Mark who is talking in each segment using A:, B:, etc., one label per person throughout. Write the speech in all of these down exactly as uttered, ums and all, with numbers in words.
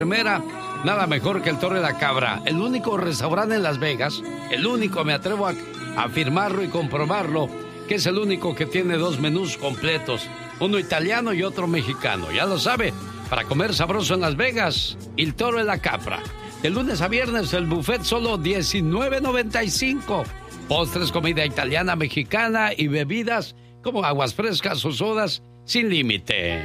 A: Primera, nada mejor que el Toro de la Cabra, el único restaurante en Las Vegas, el único, me atrevo a afirmarlo y comprobarlo, que es el único que tiene dos menús completos, uno italiano y otro mexicano. Ya lo sabe, para comer sabroso en Las Vegas, el Toro de la Cabra. De lunes a viernes el buffet solo diecinueve noventa y cinco. Postres, comida italiana, mexicana y bebidas como aguas frescas o sodas sin límite.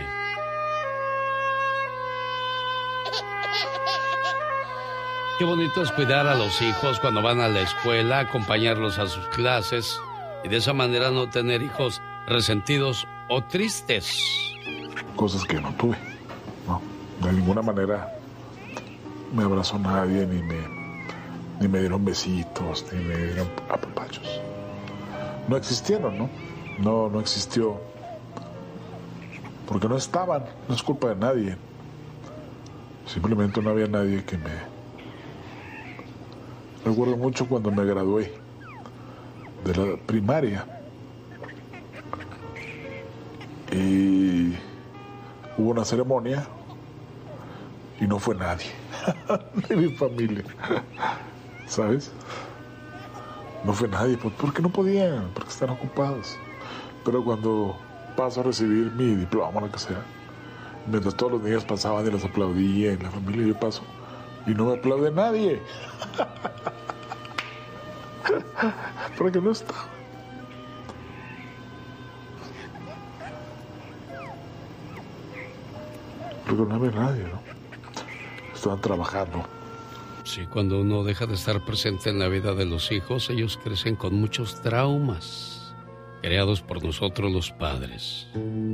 A: Qué bonito es cuidar a los hijos cuando van a la escuela, acompañarlos a sus clases y de esa manera no tener hijos resentidos o tristes.
B: Cosas que no tuve, no, de ninguna manera me abrazó nadie, ni me, ni me dieron besitos, ni me dieron apapachos. No existieron, ¿no? No, no existió. Porque no estaban, no es culpa de nadie. Simplemente no había nadie que me... Recuerdo mucho cuando me gradué de la primaria y hubo una ceremonia y no fue nadie de mi familia, ¿sabes? No fue nadie, porque no podían, porque están ocupados. Pero cuando paso a recibir mi diploma, lo que sea, mientras todos los niños pasaban y los aplaudía en la familia, yo paso y no me aplaude nadie. Porque no estaba. Porque no había nadie, ¿no? Estaban trabajando.
A: Sí, cuando uno deja de estar presente en la vida de los hijos, ellos crecen con muchos traumas creados por nosotros los padres.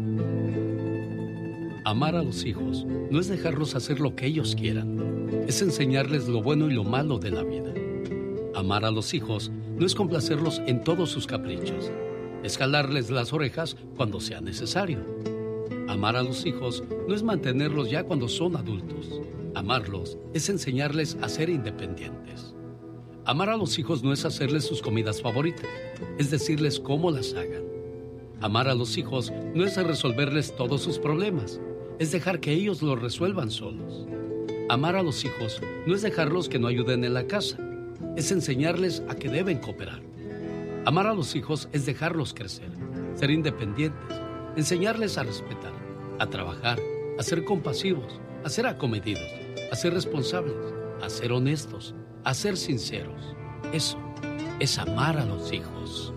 A: Amar a los hijos no es dejarlos hacer lo que ellos quieran, es enseñarles lo bueno y lo malo de la vida. Amar a los hijos no es complacerlos en todos sus caprichos, es jalarles las orejas cuando sea necesario. Amar a los hijos no es mantenerlos ya cuando son adultos. Amarlos es enseñarles a ser independientes. Amar a los hijos no es hacerles sus comidas favoritas, es decirles cómo las hagan. Amar a los hijos no es resolverles todos sus problemas, es dejar que ellos los resuelvan solos. Amar a los hijos no es dejarlos que no ayuden en la casa, es enseñarles a que deben cooperar. Amar a los hijos es dejarlos crecer, ser independientes, enseñarles a respetar, a trabajar, a ser compasivos, a ser acomedidos, a ser responsables, a ser honestos, a ser sinceros. Eso es amar a los hijos.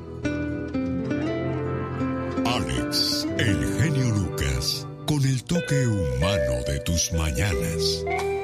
C: Alex, el genio Lucas, con el toque humano de tus mañanas.